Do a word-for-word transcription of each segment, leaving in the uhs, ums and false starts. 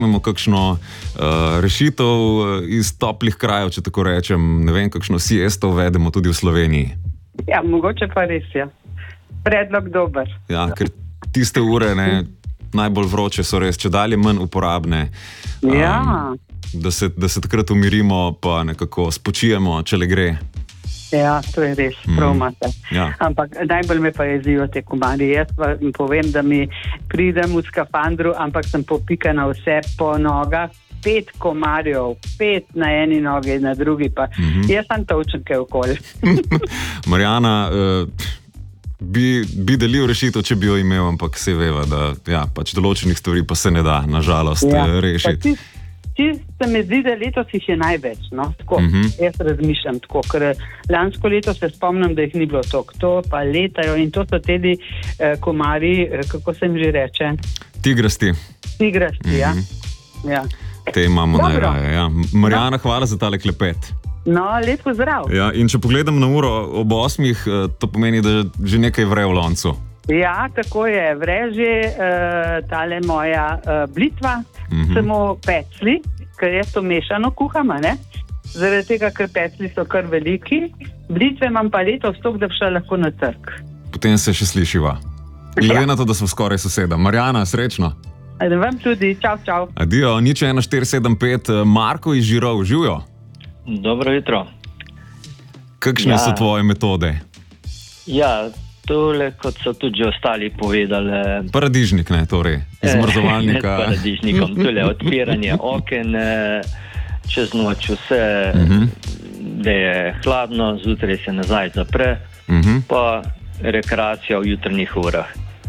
imamo kakšno uh, rešitev iz toplih krajev, če tako rečem, ne vem, kakšno siesto uvedemo tudi v Sloveniji. Ja, mogoče pa res je. Predlog dober. Ja, ker tiste ure, ne, najbolj vroče so res, če dalje manj uporabne. Um, Ja. Da se, da se takrat umirimo, pa nekako spočijemo, če le gre. Ja, to je res, Mm. prav imate. Ja. Ampak najbolj me pa jezijo te komarji. Jaz pa povem, da mi pridem v skafandru, ampak sem popikana vse po nogah. Pet komarjev, pet na eni nogi, na drugi pa. Mhm. Jaz sem tolčenke okoli. Marjana, uh, bi, bi delil rešitev, če bi jo imel, ampak se veva, da ja, pač določenih stvari pa se ne da, nažalost, ja. rešiti. Ti se mi zdi, da letos jih je največ, no, tako, Mhm. jaz razmišljam tako, ker lansko leto se spomnim, da jih ni bilo toliko, to pa letajo in to so tudi eh, komarji, eh, kako se jim že reče, Tigrasti, tigrasti, ja. ja. te imamo Dobro. najraje. Ja. Marjana, hvala za tale klepet. No, lep pozdrav. Ja, in če pogledam na uro ob osmih, eh, to pomeni, da že nekaj vre v loncu. Ja, tako je, vreže uh, tale moja uh, blitva, Mhm. samo pecli, ker jaz to mešano kuham, a ne? Zaradi tega, ker pecli so kar veliki, blitve imam pa letos toliko, da bi šla lahko na trg. Potem se še slišiva. Glede Ja. na to, da smo skoraj soseda. Marjana, srečno. Ajde, vam tudi, čau, čau. Adijo, nič ena štiri sedem pet, Marko iz Žirov, živijo. Dobro jutro. Kakšne Ja. so tvoje metode? Ja, tole, kot so tudi že ostali povedali. Paradižnik, ne, torej, iz mrzovalnika. S paradižnikom, tole odpiranje oken, eh, čez noč vse, Mhm. da je hladno, zjutraj se nazaj zapre, Mhm. pa rekreacija v jutrnjih urah.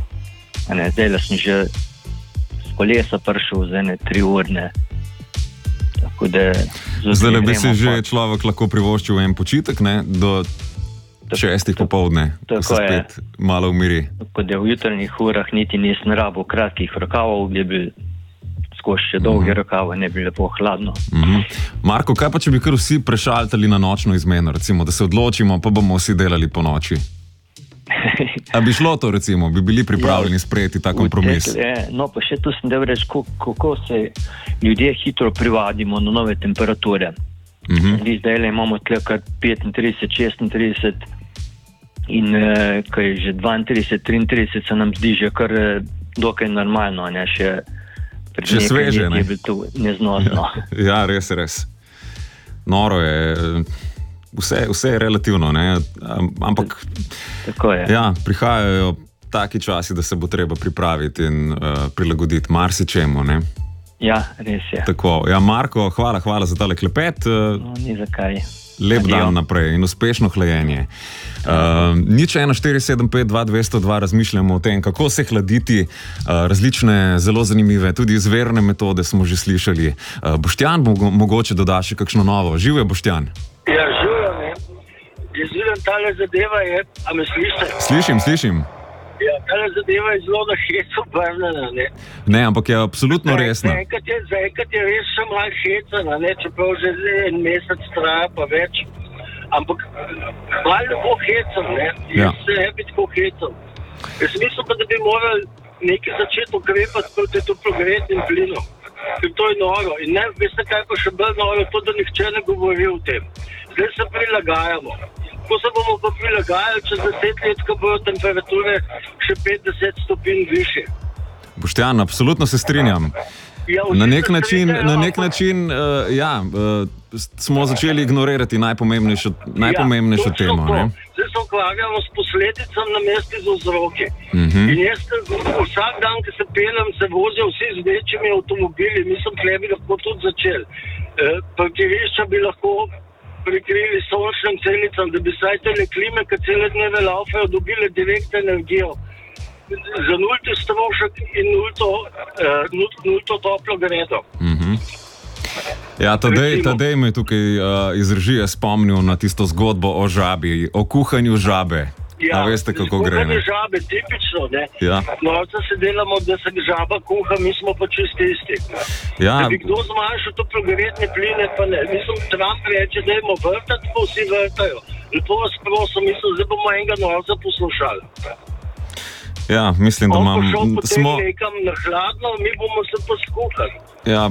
A ne, zdaj sem že s kolesa prišel za ene tri urne. Tako da zjutraj Zdaj bi si gremo že pa- človek lahko privoščil en počitek, ne, do šestih popovdne, ko se tako je. spet malo umiri. Tako da v jutrnjih urah niti nisem rabo kratkih rokavov, bi bil skozi še dolge Mhm. rokave, ne bi lepo hladno. Mhm. Marko, kaj pa če bi kar vsi prešaltali na nočno izmeno, recimo, da se odločimo, pa bomo vsi delali po noči? A bi šlo to, recimo, bi bili pripravljeni sprejeti ta kompromis? V te- No, pa še tu sem del reči, kako, kako se ljudje hitro privadimo na nove temperature. Mhm. Zdaj, zdaj le imamo tle kar petintrideset, šestintrideset in eh, ko je že dvaintrideset, triintrideset, se nam zdi že kar eh, dokaj normalno, ne, še pred Še nekaj sveže, leti ne? je bilo to neznosno. Ja, res, res. Noro je. Vse, vse je relativno, ne? Am- ampak Tako je. ja, prihajajo taki časi, da se bo treba pripraviti in uh, prilagoditi marsičemu. Ne? Ja, res je. Tako, ja, Marko, hvala, hvala za tale klepet. Uh, No, ni zakaj. lep Adijo. dan naprej in uspešno hlajenje. Uh, nič ena štiri sedem pet dva dve nula dva razmišljamo o tem, kako se hladiti. Uh, različne, zelo zanimive, tudi izverne metode smo že slišali. Uh, Boštjan, mogo, mogoče doda še kakšno novo. Živijo, Boštjan? Ja, živijo, ne. Jaz vidim, tale zadeva je, a me slišite? Slišim, slišim. Ja, tale zadeva je zelo na hecu obrnjena, ne. Ne, ampak je absolutno resna. Zaenkrat je, zaenkrat je res še malo hecena, ne, čeprav že en mesec traja pa več. Ampak malo ne bo hecen, ne. Jaz Ja. se ne bi tako hecen. Jaz mislim pa, da bi morali nekaj začeti ukrepati proti toplogrednim plinom. Ker to je noro. In ne, veste kaj pa še bolj noro, to, da nihče ne govori o tem. Zdaj se prilagajamo. Ko se bomo pa prilagajali čez deset let, ko bodo temperature še petdeset stopinj više. Boštjan, absolutno se strinjam. Ja, vsi Na nek se način, strinjajo, na nek ampak- način uh, ja, uh, smo začeli ignorirati najpomembnejšo, najpomembnejšo ja, točno temo. to. Ne? Zdaj se ukvarjamo s posledicami na mestu z vzroki. Mhm. In jaz vsak dan, ko se peljem, se vozijo vsi z večjimi avtomobili. Mislim, tle bi lahko tudi začeli. E, parkirišča bi lahko prikrili s sončnim celicam, da bi saj tele klime, ki cele dneve laufajo, dobile direktno energijo. Za nulti strošek in nulto, eh, nult, nulto toplo gredo. Mhm. Ja, Tadej, Recimo. Tadej me je tukaj uh, iz režije spomnil na tisto zgodbo o žabi, o kuhanju žabe. A veste, kako gre? kuhanje Ne? žabe, tipično, ne. Ja. Norca se delamo, da se žaba kuha, mi smo pa čisti isti. Ja, Da bi kdo zmanjšal to toplogredne pline, pa ne. Mislim, Trump reče, da imamo vrtati, pa vsi vrtajo. Lepo vas prosim, mislim, zdaj bomo enega norca poslušali. ja, mislim, da On imam. bo šel potem Smo, nekam na hladno, mi bomo se pa skuhali. Ja,